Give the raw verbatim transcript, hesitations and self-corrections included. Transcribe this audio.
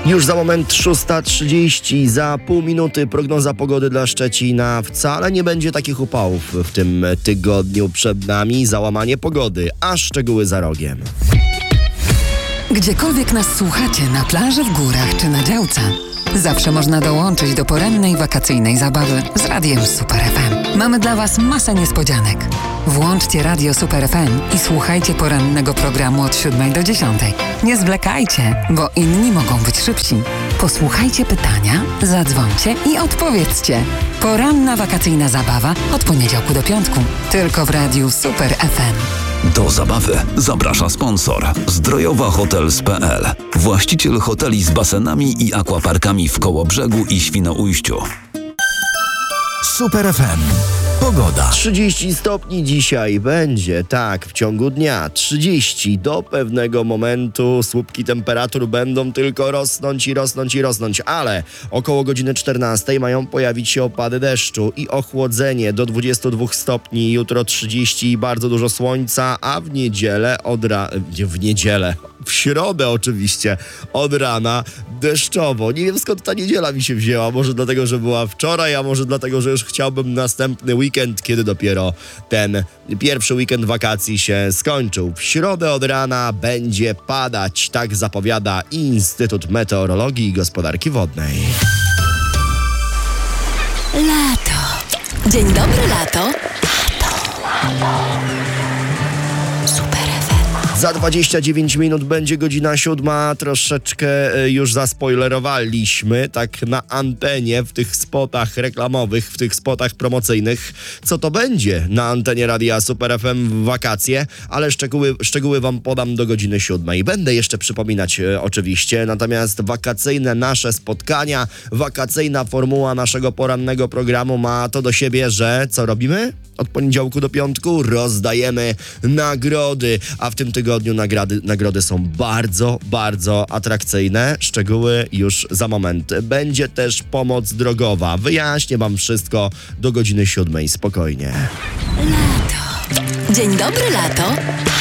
Już za moment szósta trzydzieści, za pół minuty prognoza pogody dla Szczecina. Wcale nie będzie takich upałów w tym tygodniu przed nami. Załamanie pogody, a szczegóły za rogiem. Gdziekolwiek nas słuchacie, na plaży, w górach czy na działce, zawsze można dołączyć do porannej wakacyjnej zabawy z Radiem Super F M. Mamy dla Was masę niespodzianek. Włączcie Radio Super F M i słuchajcie porannego programu od siódmej do dziesiątej. Nie zwlekajcie, bo inni mogą być szybsi. Posłuchajcie pytania, zadzwońcie i odpowiedzcie. Poranna wakacyjna zabawa od poniedziałku do piątku. Tylko w Radiu Super F M. Do zabawy zaprasza sponsor Zdrojowa Hotels kropka pe el. Właściciel hoteli z basenami i akwaparkami w Kołobrzegu i Świnoujściu. Super F M. Pogoda. trzydzieści stopni dzisiaj będzie, tak, w ciągu dnia. trzydzieści do pewnego momentu. Słupki temperatur będą tylko rosnąć i rosnąć i rosnąć, ale około godziny czternastej mają pojawić się opady deszczu i ochłodzenie do dwudziestu dwóch stopni. Jutro trzydzieści i bardzo dużo słońca, a w niedzielę od ra... w niedzielę... W środę oczywiście, od rana deszczowo. Nie wiem, skąd ta niedziela mi się wzięła. Może dlatego, że była wczoraj, a może dlatego, że już chciałbym następny weekend, kiedy dopiero ten pierwszy weekend wakacji się skończył. W środę od rana będzie padać, tak zapowiada Instytut Meteorologii i Gospodarki Wodnej. Lato. Dzień dobry, lato. Lato. Za dwadzieścia dziewięć minut będzie godzina siódma. Troszeczkę już zaspoilerowaliśmy, tak na antenie, w tych spotach reklamowych, w tych spotach promocyjnych, co to będzie na antenie Radia Super F M w wakacje, ale szczegóły, szczegóły wam podam do godziny siódmej. Będę jeszcze przypominać e, oczywiście, natomiast wakacyjne nasze spotkania, wakacyjna formuła naszego porannego programu ma to do siebie, że co robimy? Od poniedziałku do piątku rozdajemy nagrody, a w tym tygodniu nagrody, nagrody są bardzo, bardzo atrakcyjne. Szczegóły już za moment. Będzie też pomoc drogowa. Wyjaśnię wam wszystko do godziny siódmej. Spokojnie. Lato. Dzień dobry, lato.